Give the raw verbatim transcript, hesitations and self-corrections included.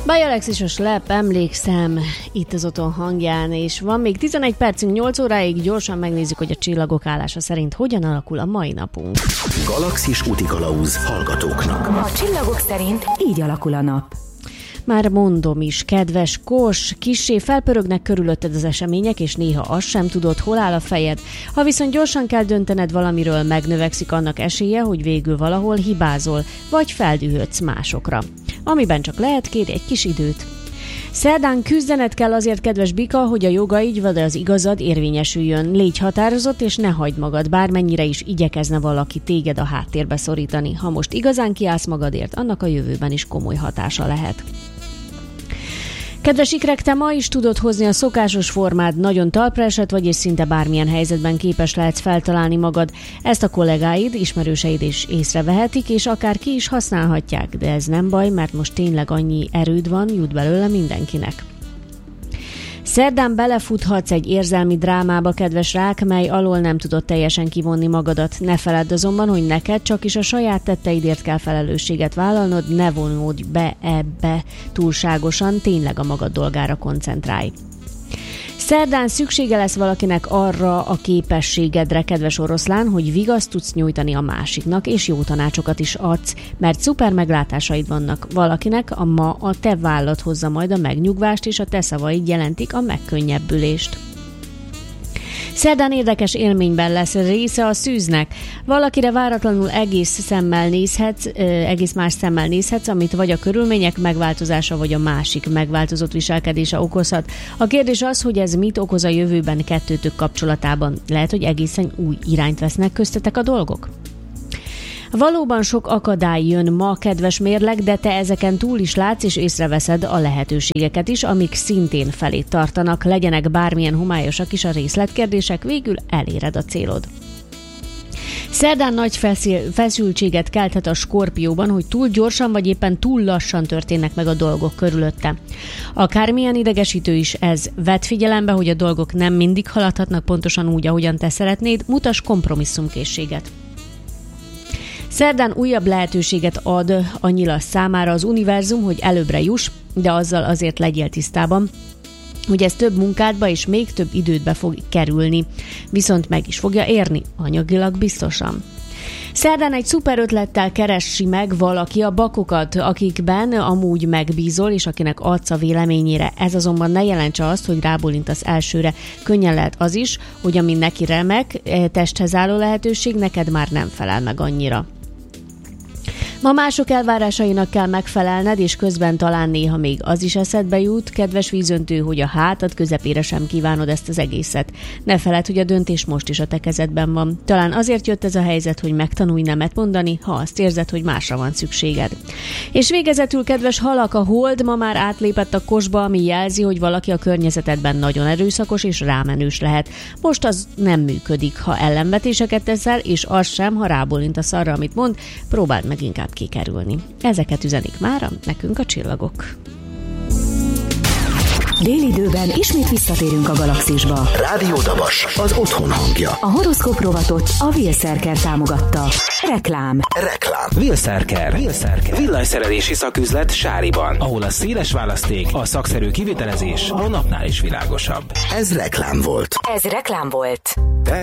Baj Alexis a Slep, emlékszem, itt az Otthon hangján, és van még tizenegy percünk, nyolc óráig, gyorsan megnézzük, hogy a csillagok állása szerint hogyan alakul a mai napunk. Galaxis útikalauz hallgatóknak. A csillagok szerint így alakul a nap. Már mondom is, kedves Kos, kissé felpörögnek körülötted az események, és néha azt sem tudod, hol áll a fejed. Ha viszont gyorsan kell döntened valamiről, megnövekszik annak esélye, hogy végül valahol hibázol, vagy feldühödsz másokra. Amiben csak lehet, kérj egy kis időt. Szerdán küzdened kell azért, kedves Bika, hogy a jogaid vagy az igazad érvényesüljön. Légy határozott, és ne hagyd magad, bármennyire is igyekezne valaki téged a háttérbe szorítani. Ha most igazán kiállsz magadért, annak a jövőben is komoly hatása lehet. Kedves ikrek, te ma is tudod hozni a szokásos formád, nagyon talpra esett vagy, és szinte bármilyen helyzetben képes lehetsz feltalálni magad. Ezt a kollégáid, ismerőseid is észrevehetik, és akár ki is használhatják, de ez nem baj, mert most tényleg annyi erőd van, jut belőle mindenkinek. Szerdán belefuthatsz egy érzelmi drámába, kedves rák, mely alól nem tudod teljesen kivonni magadat. Ne feledd azonban, hogy neked csak is a saját tetteidért kell felelősséget vállalnod, ne vonódj be ebbe túlságosan, tényleg a magad dolgára koncentrálj. Szerdán szüksége lesz valakinek arra a képességedre, kedves oroszlán, hogy vigaszt tudsz nyújtani a másiknak, és jó tanácsokat is adsz, mert szuper meglátásaid vannak. Valakinek a ma a te vállad hozza majd a megnyugvást, és a te szavaid jelentik a megkönnyebbülést. Szerdán érdekes élményben lesz része a szűznek. Valakire váratlanul egész szemmel nézhetsz, egész más szemmel nézhetsz, amit vagy a körülmények megváltozása, vagy a másik megváltozott viselkedése okozhat. A kérdés az, hogy ez mit okoz a jövőben kettőtök kapcsolatában. Lehet, hogy egészen új irányt vesznek köztetek a dolgok? Valóban sok akadály jön ma, kedves mérleg, de te ezeken túl is látsz és észreveszed a lehetőségeket is, amik szintén felé tartanak, legyenek bármilyen homályosak is a részletkérdések, végül eléred a célod. Szerdán nagy feszültséget kelthet a Skorpióban, hogy túl gyorsan vagy éppen túl lassan történnek meg a dolgok körülötte. Akármilyen idegesítő is ez, vedd figyelembe, hogy a dolgok nem mindig haladhatnak pontosan úgy, ahogyan te szeretnéd, mutass kompromisszumkészséget. Szerdán újabb lehetőséget ad a nyilas számára az univerzum, hogy előbbre juss, de azzal azért legyél tisztában, hogy ez több munkádba és még több idődbe fog kerülni, viszont meg is fogja érni, anyagilag biztosan. Szerdán egy szuper ötlettel keressi meg valaki a bakokat, akikben amúgy megbízol, és akinek adsz a véleményére. Ez azonban ne jelentse azt, hogy rábólintasz elsőre. Könnyen lehet az is, hogy ami neki remek, testhez álló lehetőség, neked már nem felel meg annyira. Ma mások elvárásainak kell megfelelned, és közben talán néha még az is eszedbe jut, kedves vízöntő, hogy a hátad közepére sem kívánod ezt az egészet. Ne feledd, hogy a döntés most is a te kezedben van. Talán azért jött ez a helyzet, hogy megtanulj nemet mondani, ha azt érzed, hogy másra van szükséged. És végezetül, kedves halak, a hold ma már átlépett a kosba, ami jelzi, hogy valaki a környezetedben nagyon erőszakos és rámenős lehet. Most az nem működik, ha ellenvetéseket teszel, és az sem, ha rábólintasz arra, amit mond, próbáld meg inkább kikerülni. Ezeket üzenik mára nekünk a csillagok. Délidőben ismét visszatérünk a galaxisba. Rádió Dabas, az otthon hangja. A horoszkóp rovatot a Wilszerker támogatta. Reklám. Reklám. Wilszerker. Wilszerker. Villanyszerelési szaküzlet Sáriban, ahol a széles választék, a szakszerű kivitelezés a napnál is világosabb. Ez reklám volt. Ez reklám volt.